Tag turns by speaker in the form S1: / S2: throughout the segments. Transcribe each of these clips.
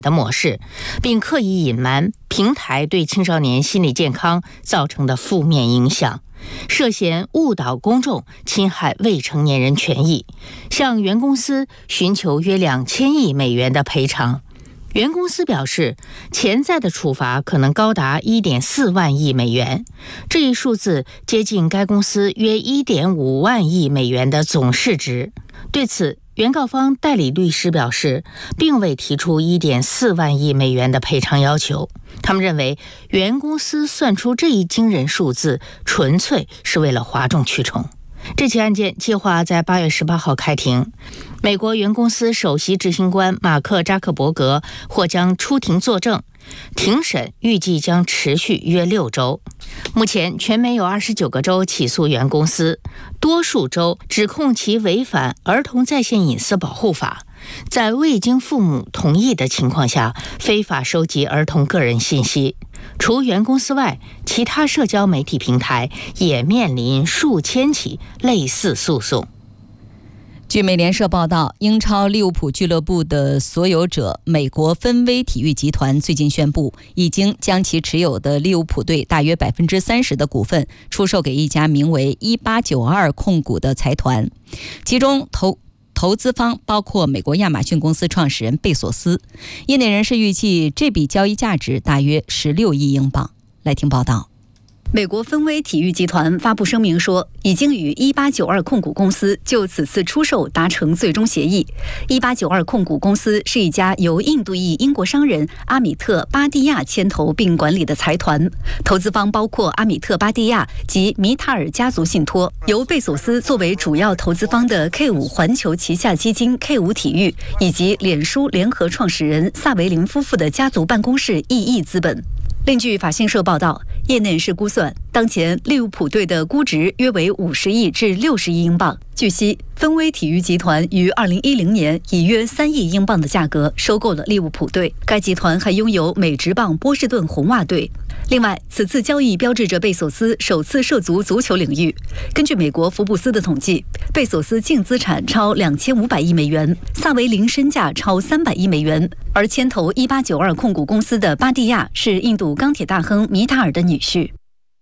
S1: 的模式，并刻意隐瞒平台对青少年心理健康造成的负面影响，涉嫌误导公众、侵害未成年人权益，向原公司寻求约2000亿美元的赔偿。原公司表示，潜在的处罚可能高达1.4万亿美元，这一数字接近该公司约1.5万亿美元的总市值。对此，原告方代理律师表示，并未提出1.4万亿美元的赔偿要求。他们认为，原公司算出这一惊人数字，纯粹是为了哗众取宠。这起案件计划在8月18号开庭。美国原公司首席执行官马克·扎克伯格或将出庭作证，庭审预计将持续约6周。目前，全美有29个州起诉原公司，多数州指控其违反《儿童在线隐私保护法》，在未经父母同意的情况下非法收集儿童个人信息。除原公司外，其他社交媒体平台也面临数千起类似诉讼。
S2: 据美联社报道，英超利物浦俱乐部的所有者美国芬威体育集团最近宣布，已经将其持有的利物浦队大约30%的股份出售给一家名为1892控股的财团，其中投资方包括美国亚马逊公司创始人贝索斯。业内人士预计这笔交易价值大约16亿英镑。来听报道。
S3: 美国芬威体育集团发布声明说，已经与1892控股公司就此次出售达成最终协议。1892控股公司是一家由印度裔英国商人阿米特·巴蒂亚牵头并管理的财团，投资方包括阿米特·巴蒂亚及米塔尔家族信托，由贝索斯作为主要投资方的 K5 环球旗下基金 K5 体育，以及脸书联合创始人萨维林夫妇的家族办公室 EE 资本。另据法新社报道，业内人士估算，当前利物浦队的估值约为50亿至60亿英镑。据悉，芬威体育集团于2010年以约3亿英镑的价格收购了利物浦队。该集团还拥有美职棒波士顿红袜队。另外，此次交易标志着贝索斯首次涉足足球领域。根据美国福布斯的统计，贝索斯净资产超2500亿美元，萨维林身价超300亿美元，而牵头1892控股公司的巴蒂亚是印度钢铁大亨米塔尔的女婿。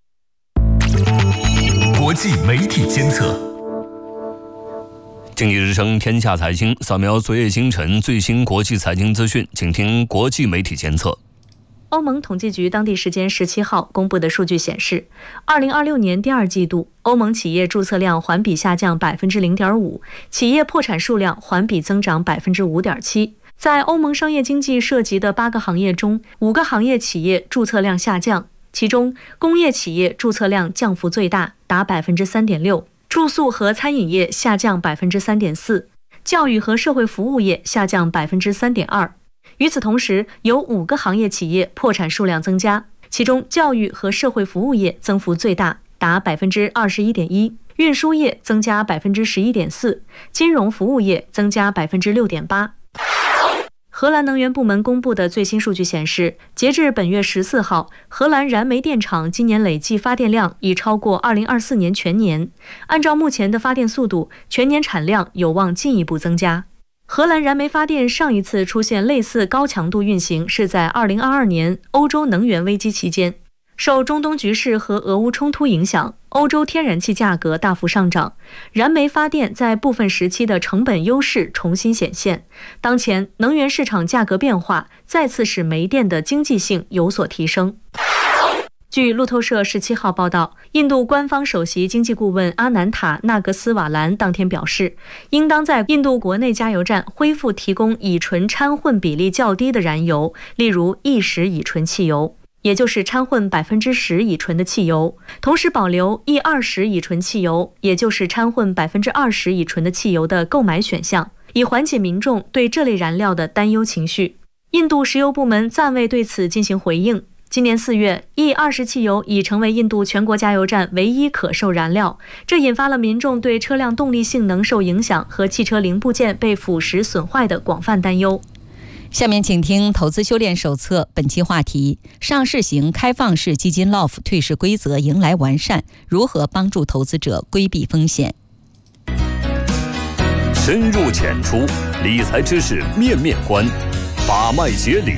S4: 国际媒体监测，经济日程天下财经，扫描昨夜星辰最新国际财经资讯，请听国际媒体监测。
S5: 欧盟统计局当地时间17号公布的数据显示，2026年第二季度，欧盟企业注册量环比下降0.5%，企业破产数量环比增长5.7%。在欧盟商业经济涉及的8个行业中，5个行业企业注册量下降，其中工业企业注册量降幅最大，达3.6%，住宿和餐饮业下降3.4%，教育和社会服务业下降3.2%。与此同时，有5个行业企业破产数量增加，其中教育和社会服务业增幅最大，达21.1%，运输业增加11.4%，金融服务业增加6.8%。荷兰能源部门公布的最新数据显示，截至本月14号，荷兰燃煤电厂今年累计发电量已超过2024年全年。按照目前的发电速度，全年产量有望进一步增加。荷兰燃煤发电上一次出现类似高强度运行是在2022年欧洲能源危机期间。受中东局势和俄乌冲突影响，欧洲天然气价格大幅上涨，燃煤发电在部分时期的成本优势重新显现。当前能源市场价格变化再次使煤电的经济性有所提升。据路透社17号报道，印度官方首席经济顾问阿南塔·纳格斯瓦兰当天表示，应当在印度国内加油站恢复提供乙醇掺混比例较低的燃油，例如E10乙醇汽油，也就是掺混10%乙醇的汽油，同时保留E20乙醇汽油，也就是掺混20%乙醇的汽油的购买选项，以缓解民众对这类燃料的担忧情绪。印度石油部门暂未对此进行回应。今年4月，E20汽油已成为印度全国加油站唯一可售燃料，这引发了民众对车辆动力性能受影响和汽车零部件被腐蚀损坏的广泛担忧。
S2: 下面请听投资修炼手册，本期话题：上市型开放式基金 LOF 退市规则迎来完善，如何帮助投资者规避风险？
S4: 深入浅出，理财知识面面观。 把脉解理。